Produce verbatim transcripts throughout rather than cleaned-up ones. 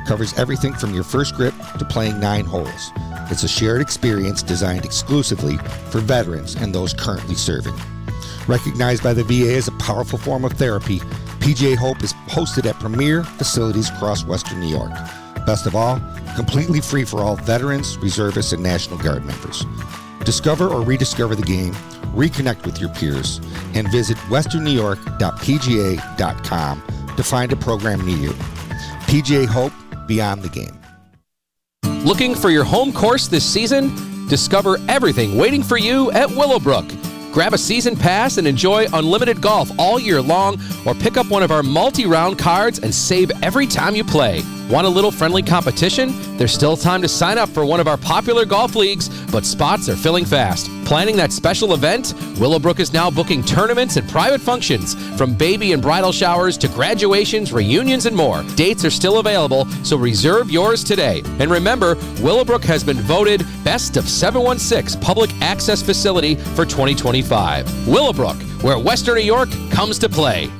covers everything from your first grip to playing nine holes. It's a shared experience designed exclusively for veterans and those currently serving. Recognized by the V A as a powerful form of therapy, P G A Hope is hosted at premier facilities across Western New York. Best of all, completely free for all veterans, reservists, and National Guard members. Discover or rediscover the game, reconnect with your peers, and visit western new york dot p g a dot com to find a program near you. P G A Hope, beyond the game. Looking for your home course this season? Discover everything waiting for you at Willowbrook. Grab a season pass and enjoy unlimited golf all year long, or pick up one of our multi-round cards and save every time you play. Want a little friendly competition? There's still time to sign up for one of our popular golf leagues, but spots are filling fast. Planning that special event? Willowbrook is now booking tournaments and private functions, from baby and bridal showers to graduations, reunions, and more. Dates are still available, so reserve yours today. And remember, Willowbrook has been voted Best of seven one six Public Access Facility for twenty twenty-five. Willowbrook, where Western New York comes to play.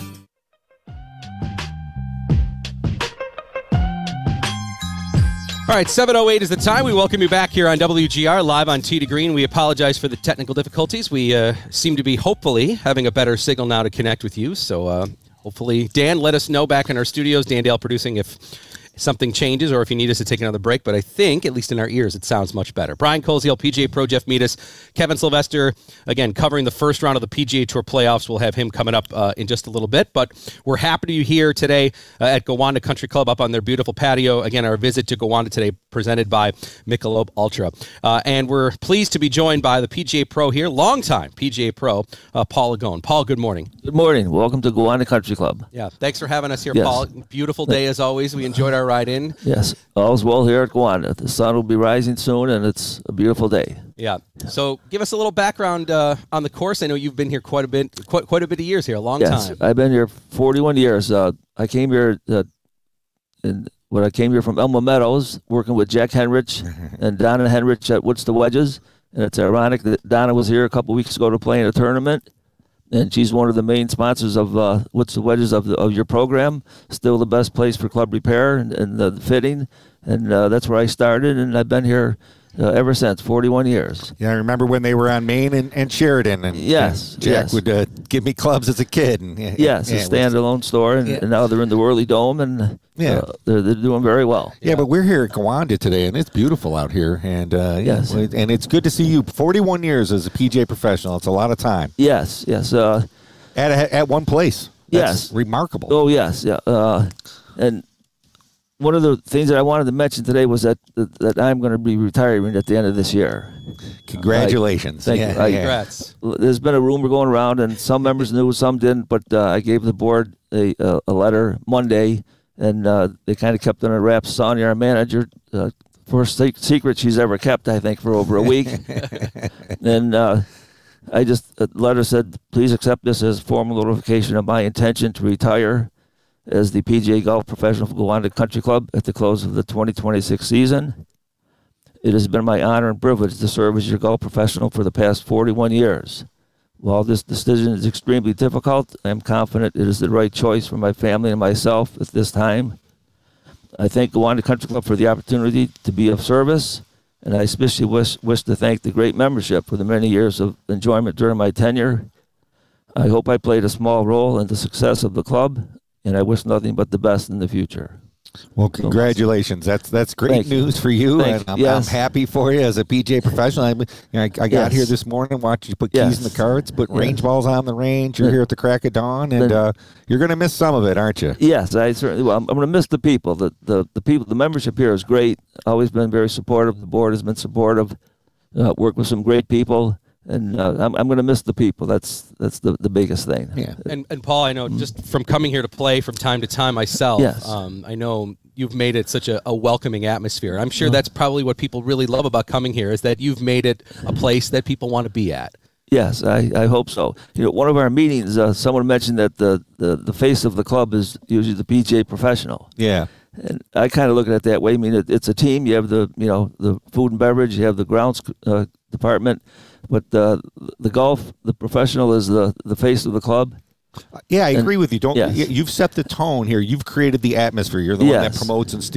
All right, seven oh eight is the time. We welcome you back here on W G R, live on Tee to Green. We apologize for the technical difficulties. We uh, seem to be, hopefully, having a better signal now to connect with you. So uh, hopefully, Dan, let us know back in our studios, Dan Dale Producing, if something changes or if you need us to take another break. But I think, at least in our ears, it sounds much better. Brian Koziel, P G A Pro, Jeff Meadis, Kevin Sylvester, again, covering the first round of the P G A Tour playoffs. We'll have him coming up uh, in just a little bit. But we're happy to be here today uh, at Gowanda Country Club up on their beautiful patio. Again, our visit to Gowanda today presented by Michelob Ultra. Uh, and we're pleased to be joined by the P G A Pro here, longtime P G A Pro, uh, Paul Lagone. Paul, good morning. Good morning. Welcome to Gowanda Country Club. Yeah, thanks for having us here, Yes. Paul. Beautiful day as always. We enjoyed our ride in. Yes, all's well here at Gowanda. The sun will be rising soon, and it's a beautiful day. Yeah. So give us a little background uh, on the course. I know you've been here quite a bit, quite, quite a bit of years here, a long yes, time. I've been here forty-one years. Uh, I came here uh, in, when I came here from Elma Meadows, working with Jack Henrich and Donna Henrich at What's the Wedges. And it's ironic that Donna was here a couple weeks ago to play in a tournament. And she's one of the main sponsors of uh, What's the Wedges of, the, of your program. Still the best place for club repair and, and the fitting. And uh, that's where I started, and I've been here uh, ever since, forty-one years. Yeah, I remember when they were on Main and, and Sheridan. And, yes. and Jack yes. would uh, give me clubs as a kid. And, yeah, yes, yeah, a standalone store, and, yeah. and now they're in the Whirly Dome, and yeah. uh, they're, they're doing very well. Yeah, but we're here at Gowanda today, and it's beautiful out here. And uh, yes. yeah, and it's good to see you. forty-one years as a P G A professional. It's a lot of time. Yes, yes. Uh, At a, at one place. That's yes. remarkable. Oh, yes, yeah. Uh, and one of the things that I wanted to mention today was that that, that I'm going to be retiring at the end of this year. Congratulations. I, thank yeah, you. I, yeah. Congrats. There's been a rumor going around, and some members knew, some didn't, but uh, I gave the board a, a, a letter Monday, and uh, they kind of kept it under wraps. Sonia, our manager, uh, first se- secret she's ever kept, I think, for over a week. and uh, I just, the letter said, please accept this as formal notification of my intention to retire as the P G A Golf Professional for Gowanda Country Club at the close of the twenty twenty-six season. It has been my honor and privilege to serve as your golf professional for the past forty-one years. While this decision is extremely difficult, I am confident it is the right choice for my family and myself at this time. I thank Gowanda Country Club for the opportunity to be of service, and I especially wish, wish to thank the great membership for the many years of enjoyment during my tenure. I hope I played a small role in the success of the club, and I wish nothing but the best in the future. Well, congratulations. That's that's great Thank news you. for you, Thank and I'm, yes. I'm happy for you as a P G A professional. I, you know, I, I got Yes. here this morning, watched you put Yes. keys in the carts, put Yes. range balls on the range. You're Yeah. here at the crack of dawn, and Then- uh, you're going to miss some of it, aren't you? Yes, I certainly will. I'm, I'm going to miss the people. The, the the people. The membership here is great. Always been very supportive. The board has been supportive. Uh, worked with some great people, and uh, I'm I'm going to miss the people. That's that's the, the biggest thing. Yeah. And, and Paul, I know just from coming here to play from time to time myself, Yes. um, I know you've made it such a, a welcoming atmosphere. I'm sure that's probably what people really love about coming here is that you've made it a place that people want to be at. Yes, I, I hope so. You know, one of our meetings, uh, someone mentioned that the, the, the face of the club is usually the P G A professional. Yeah. And I kind of look at it that way. I mean, it, it's a team. You have the, you know, the food and beverage. You have the grounds uh, department, but uh, the golf, the professional is the, the face of the club. Yeah, I And- agree with you. Don't yes. you- you've set the tone here. You've created the atmosphere. You're the one that Yes. promotes and